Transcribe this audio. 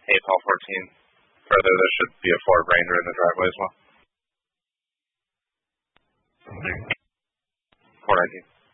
Hey, Paul 14. Further, there should be a Ford Ranger in the driveway as well. 419.